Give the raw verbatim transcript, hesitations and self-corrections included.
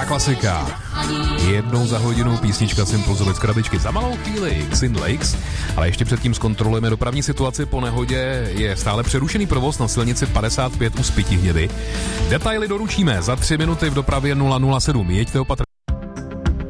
klasika. Jednou za hodinu písnička Simple z krabičky. Za malou chvíli Xin Lakes, ale ještě předtím zkontrolujeme dopravní situaci. Po nehodě je stále přerušený provoz na silnici padesát pět u Spytihnědy. Detaily doručíme za tři minuty v dopravě nula nula sedm. Jeďte opatrně.